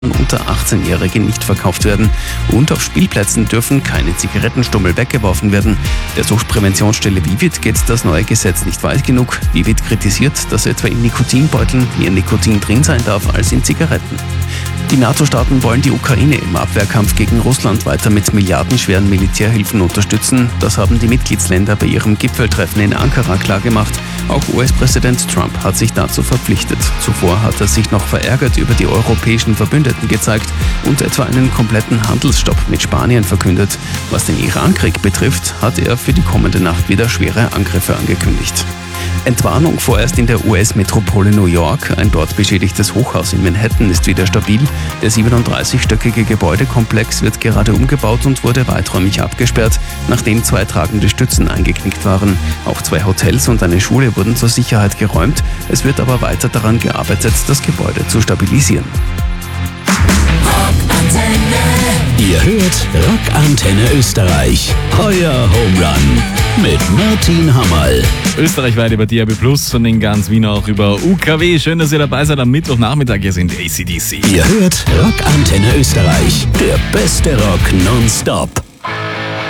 unter 18-Jährige nicht verkauft werden. Und auf Spielplätzen dürfen keine Zigarettenstummel weggeworfen werden. Der Suchtpräventionsstelle Vivit geht das neue Gesetz nicht weit genug. Vivit kritisiert, dass etwa in Nikotinbeuteln mehr Nikotin drin sein darf als in Zigaretten. Die NATO-Staaten wollen die Ukraine im Abwehrkampf gegen Russland weiter mit milliardenschweren Militärhilfen unterstützen. Das haben die Mitgliedsländer bei ihrem Gipfeltreffen in Ankara klargemacht. Auch US-Präsident Trump hat sich dazu verpflichtet. Zuvor hat er sich noch verärgert über die europäischen Verbündeten gezeigt und etwa einen kompletten Handelsstopp mit Spanien verkündet. Was den Irankrieg betrifft, hat er für die kommende Nacht wieder schwere Angriffe angekündigt. Entwarnung vorerst in der US-Metropole New York. Ein dort beschädigtes Hochhaus in Manhattan ist wieder stabil. Der 37-stöckige Gebäudekomplex wird gerade umgebaut und wurde weiträumig abgesperrt, nachdem 2 tragende Stützen eingeknickt waren. Auch 2 Hotels und eine Schule wurden zur Sicherheit geräumt. Es wird aber weiter daran gearbeitet, das Gebäude zu stabilisieren. Ihr hört Rockantenne Österreich. Euer Home Run mit Martin Hammerl. Österreichweit über DAB+, von den ganz Wiener auch über UKW. Schön, dass ihr dabei seid am Mittwochnachmittag. Hier sind AC/DC. Ihr hört Rockantenne Österreich. Der beste Rock nonstop.